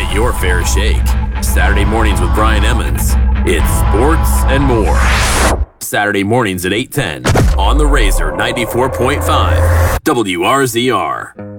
get your fair shake. Saturday mornings with Brian Emmons. It's sports and more. Saturday mornings at 8:10 on the Razor 94.5 WRZR.